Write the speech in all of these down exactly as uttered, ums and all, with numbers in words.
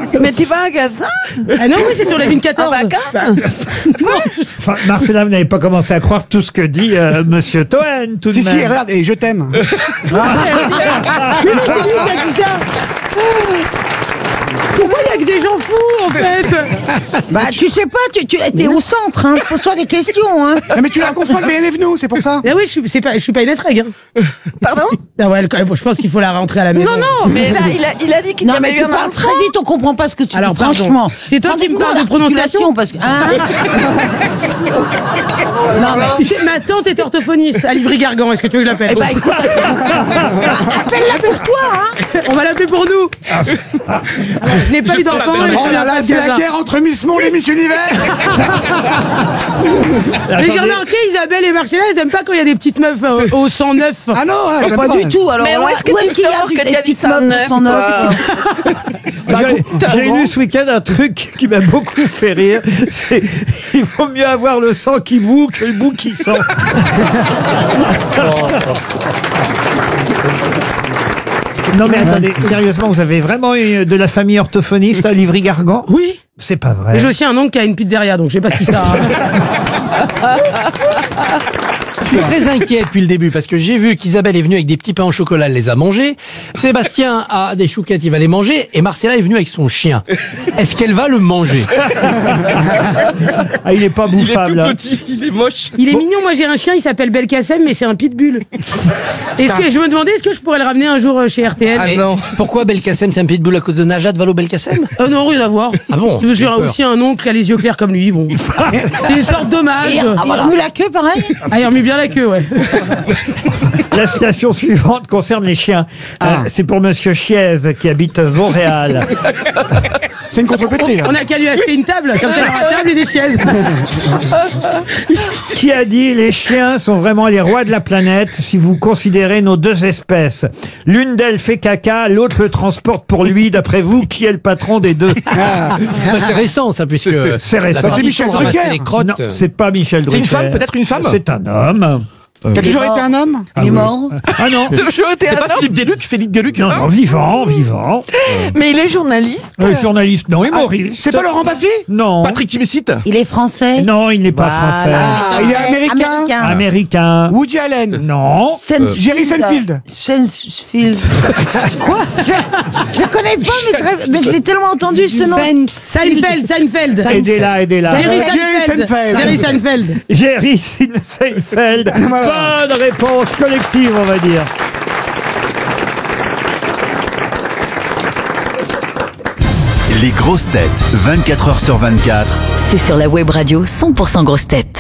Mais tu vas à Gaza? Ah non, oui, c'est sur la ligne quatorze. En vacances? Bah, Enfin, Marcella, vous n'avez pas commencé à croire tout ce que dit euh, Monsieur Toen, tout de Si, même. si, regarde, et je t'aime. Mais non, c'est lui qui a dit ça. Pourquoi il y a que des gens fous, en fait? Bah, tu sais pas, tu, tu es au centre, hein. Pose-toi des questions, hein. Non, mais tu la confonds avec B N F nous, c'est pour ça. Ah oui, je suis, c'est pas, je suis pas une estrègue, hein. Pardon? Ah ouais, quand même, je pense qu'il faut la rentrer à la maison. Non, non, mais là, il a, il a dit qu'il y Non, avait mais eu tu un parles enfant. très vite, on comprend pas ce que tu Alors, dis, pardon. franchement. C'est toi Prends qui des me cours parles de prononciation parce que... Hein Non, mais tu sais, ma tante est orthophoniste à Livry-Gargan. Est-ce que tu veux que je l'appelle? Eh ben, écoute, appelle-la pour toi, hein. On va l'appeler pour nous. Alors, je n'ai pas eu d'enfant. mais je Oh vais là là, l'appeler c'est la Gaza. guerre entre Miss Monde et Miss Univers. Mais j'ai Attendez. remarqué, Isabelle et Marcella, elles aiment pas quand il y a des petites meufs euh, au cent neuf. Ah non, hein, Oh, t'aimes pas du tout, alors Mais où là, est-ce que où tu est-ce qu'il y a sors du- que des tu as dit petites ça meufs neuf, au cent neuf? J'ai j'ai lu ce week-end un truc qui m'a beaucoup fait rire. C'est il vaut mieux avoir le sang qui boue que le bout qui sent. Non mais attendez, sérieusement, vous avez vraiment eu de la famille orthophoniste à Livry-Gargan? Oui. C'est pas vrai. Mais j'ai aussi un oncle qui a une pizzeria, donc je sais pas si ça. Je suis très inquiet depuis le début parce que j'ai vu qu'Isabelle est venue avec des petits pains au chocolat, elle les a mangés. Sébastien a des chouquettes, il va les manger. Et Marcella est venue avec son chien. Est-ce qu'elle va le manger? Ah, il est pas bouffable. hein. il est moche. Il est mignon, moi j'ai un chien, il s'appelle Belkacem, mais c'est un pitbull. Est-ce que je me demandais, est-ce que je pourrais le ramener un jour euh, chez R T L? Mais pourquoi Belkacem? C'est un pitbull à cause de Najat Vallaud-Belkacem? Euh, non, rien à voir. Ah bon? J'ai J'ai peur. aussi un oncle qui a les yeux clairs comme lui, bon. C'est une sorte d'hommage. Et il remue la queue, pareil. Ah, il remue bien la queue, ouais. La citation suivante concerne les chiens. Euh, c'est pour Monsieur Chiez qui habite Vauréal. C'est une contrepétrie, là. On a qu'à lui acheter une table, comme ça il aura table et des chaises. Qui a dit les chiens sont vraiment les rois de la planète si vous considérez nos deux espèces. L'une d'elles fait caca, l'autre le transporte pour lui. D'après vous, qui est le patron des deux? Ça, c'est récent, ça, puisque C'est récent. la C'est Michel tradition de ramasser Drucker. les crottes. Non, c'est pas Michel C'est une Drucker. femme, peut-être une femme? C'est un homme. Qui a toujours été un homme. Il est mort. Ah non. Toujours été un C'est pas homme. Philippe Gueluc, Philippe Gueluc, Non, hein? non, vivant, vivant. Mais il est journaliste. Euh, journaliste, non, humoriste. C'est pas Laurent Baffy? Non. Patrick Timsit? Il est français. Non, il n'est pas Voilà. français. Ah, il est américain. Américain. Américain. Woody Allen. Non. Stanfield. Jerry Seinfeld. Seinfeld. Quoi? Je le connais pas, mais, très- mais je l'ai tellement entendu ce nom. Seinfeld, Seinfeld. Aidez-la, aidez-la. Jerry Jerry Seinfeld. Seinfeld. Jerry Seinfeld. Jerry Seinfeld. Voilà. Bonne réponse collective, on va dire. Les grosses têtes, vingt-quatre heures sur vingt-quatre. C'est sur la web radio cent pour cent grosses têtes.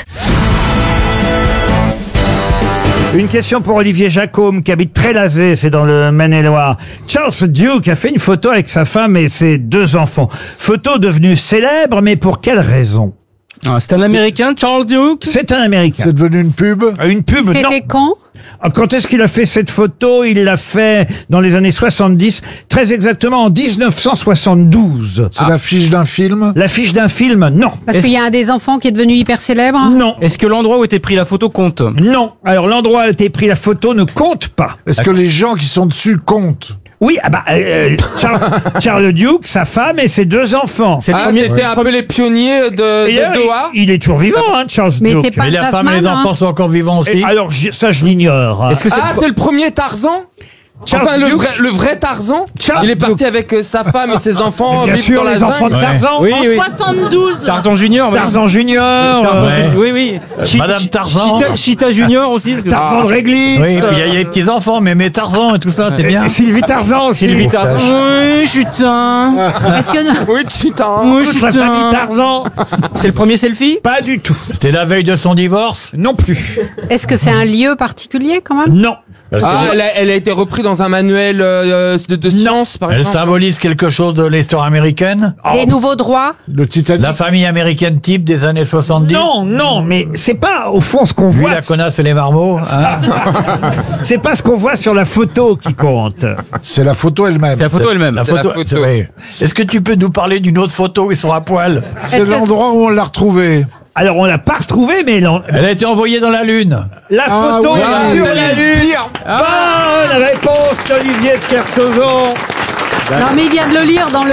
Une question pour Olivier Jacôme qui habite Trélazé, c'est dans le Maine-et-Loire. Charles Duke a fait une photo avec sa femme et ses deux enfants. Photo devenue célèbre, mais pour quelle raison? Ah, c'est un Américain, Charles Duke? C'est un Américain. C'est devenu une pub? Une pub, non. C'était quand? Ah, quand est-ce qu'il a fait cette photo? Il l'a fait dans les années soixante-dix, très exactement en dix-neuf cent soixante-douze. C'est l'affiche d'un film? L'affiche d'un film? Non. Parce qu'il y a un des enfants qui est devenu hyper célèbre. Non. Est-ce que l'endroit où était pris la photo compte? Non. Alors l'endroit où a été pris la photo ne compte pas. Est-ce que les gens qui sont dessus comptent? Oui, ah bah, euh, Charles, Charles Duke, sa femme et ses deux enfants. C'est le Ah, premier. c'est un peu les pionniers de, Et, de euh, Doha. il, il est toujours vivant, hein, Charles Mais Duke. c'est pas Tasman, hein. sont encore vivants Et alors, je- ça, je l'ignore. hein. Est-ce que c'est Ah, c'est le premier Tarzan? Charles Enfin, le Duke. vrai, le vrai Tarzan? Charles Il est parti Duke. avec euh, sa femme et ses enfants Bien vivre sûr, dans la les enfants de jungle. Tarzan. Oui, oui. soixante-douze. Tarzan Junior. oui. Tarzan Junior. Tarzan euh, Junior, Oui, oui. Chi- Madame Chi- Tarzan. Chita, Chita Junior aussi. parce que- Tarzan de Réglisse. Oui, puis il y, a- il y a les petits enfants, mais mes Tarzan et tout ça, c'est bien. Et Sylvie Tarzan aussi. Sylvie Tarzan. Oui, chutin. Est-ce que Oui, putain. Oui, Toute la famille chutin. Tarzan. C'est le premier selfie? Pas du tout. C'était la veille de son divorce. Non plus. est-ce que c'est un lieu particulier quand même? Non. Parce que Ah, elle a, elle a été reprise dans un manuel euh, de, de science, par elle exemple. symbolise quelque chose de l'histoire américaine. Des nouveaux droits? Le Titanic? La famille américaine type des années soixante-dix. Non, non, mais c'est pas au fond ce qu'on Vu voit. la connasse et les marmots. hein. C'est pas ce qu'on voit sur la photo qui compte. C'est la photo elle-même. C'est la photo elle-même. La C'est la photo. photo. c'est vrai. Est-ce que tu peux nous parler d'une autre photo où ils sont à poil? C'est l'endroit où on l'a retrouvée. Alors on l'a pas retrouvé, mais l'en- Elle a été envoyée dans la Lune. la Ah photo oui, est sur la lune. Bonne réponse d'Olivier de Kersauzon. Non mais il vient de le lire dans le